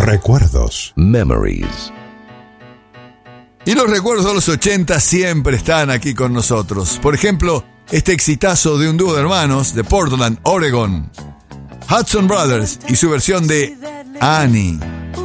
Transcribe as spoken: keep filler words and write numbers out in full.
Recuerdos. Memories. Y los recuerdos de los ochenta siempre están aquí con nosotros. Por ejemplo, este exitazo de un dúo de hermanos de Portland, Oregon, Hudson Brothers, y su versión de Annie.